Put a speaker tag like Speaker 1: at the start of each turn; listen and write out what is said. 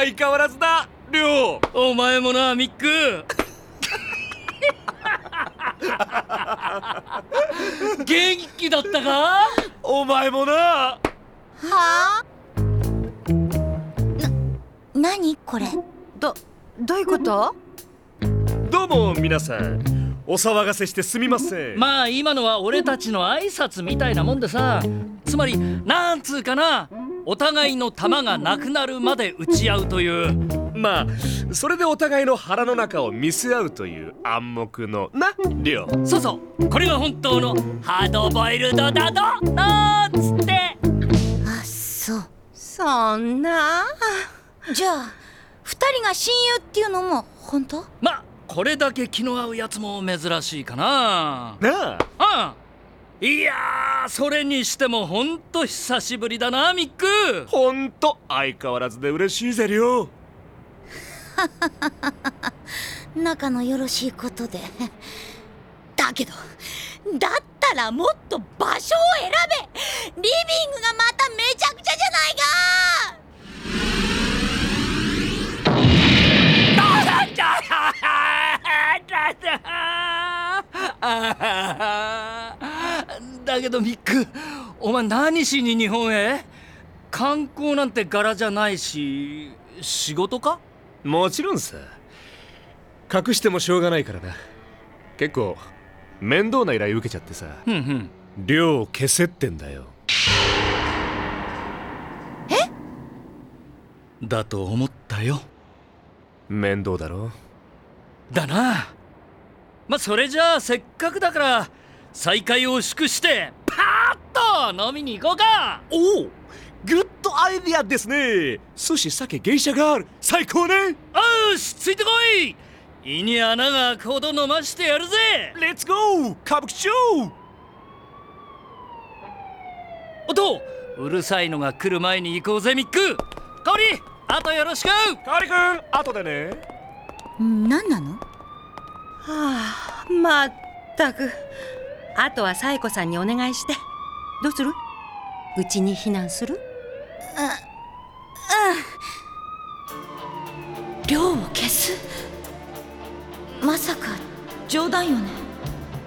Speaker 1: 相変わらずだリョウ。
Speaker 2: お前もなミック。元気だったか？
Speaker 1: お前もな。
Speaker 3: はあ？何これ？
Speaker 4: どういうこと？
Speaker 1: どうも皆さん、お騒がせしてすみません。
Speaker 2: まあ今のは俺たちの挨拶みたいなもんでさ、つまりなんつうかな、お互いの玉がなくなるまで打ち合うという。
Speaker 1: まあそれでお互いの腹の中を見せ合うという暗黙のなリョウ。
Speaker 2: そうそう、これが本当のハードボイルドだとなんつって。
Speaker 3: あ、そう。
Speaker 4: そんな。
Speaker 3: じゃあ二人が親友っていうのも本当？
Speaker 2: まあこれだけ気の合うやつも珍しいかな。
Speaker 1: なあ。
Speaker 2: いやー、それにしてもほんと久しぶりだなミック。
Speaker 1: ほんと相変わらずで嬉しいぜリョウ。
Speaker 3: 仲のよろしいことで。だけどだったらもっと場所を選べ。リビングがまためちゃくちゃじゃないか。
Speaker 2: だけどミック、お前何しに日本へ？観光なんて柄じゃないし、仕事か？
Speaker 1: もちろんさ。隠してもしょうがないからな。結構面倒な依頼受けちゃってさ。量を消せってんだよ。
Speaker 2: だと思ったよ。
Speaker 1: 面倒だろ。
Speaker 2: だな。まあそれじゃあせっかくだから再会を祝してパーッと飲みに行こうか。
Speaker 1: おお、グッドアイディアですね。寿司、酒、芸者がある。最高ね。
Speaker 2: よし、ついてこい。胃に穴が開くほど飲ましてやるぜ。
Speaker 1: レッツゴー歌舞伎町。
Speaker 2: おっと、うるさいのが来る前に行こうぜミック。香織、あとよろしく。
Speaker 1: カーリ君、後でね。
Speaker 3: 何なの？
Speaker 4: はあ、まったく。あとはサイコさんにお願いして。どうする？うちに避難する？
Speaker 3: 量を消す？まさか冗談よね？